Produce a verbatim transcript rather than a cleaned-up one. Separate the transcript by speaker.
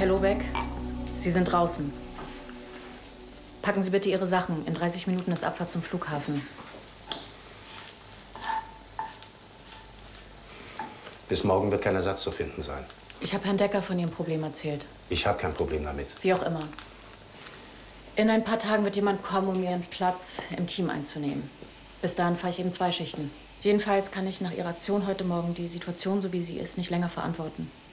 Speaker 1: Herr Lobeck, Sie sind draußen. Packen Sie bitte Ihre Sachen. In dreißig Minuten ist Abfahrt zum Flughafen.
Speaker 2: Bis morgen wird kein Ersatz zu finden sein.
Speaker 1: Ich habe Herrn Decker von Ihrem Problem erzählt.
Speaker 2: Ich habe kein Problem damit.
Speaker 1: Wie auch immer. In ein paar Tagen wird jemand kommen, um mir einen Platz im Team einzunehmen. Bis dahin fahre ich eben zwei Schichten. Jedenfalls kann ich nach Ihrer Aktion heute Morgen die Situation, so wie sie ist, nicht länger verantworten.